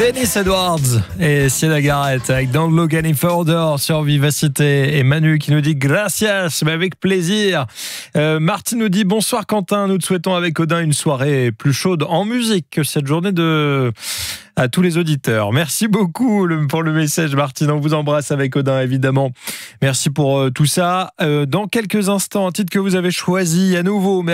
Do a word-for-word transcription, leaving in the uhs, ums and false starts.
Dennis Edwards et Sienna Garrett avec Don't Look Any Further sur Vivacité, et Manu qui nous dit gracias, mais avec plaisir. euh, Martine nous dit bonsoir Quentin, nous te souhaitons avec Odin une soirée plus chaude en musique que cette journée de... à tous les auditeurs. Merci beaucoup pour le message Martine, on vous embrasse avec Odin évidemment. Merci pour euh, tout ça. Euh, dans quelques instants, un titre que vous avez choisi à nouveau, mais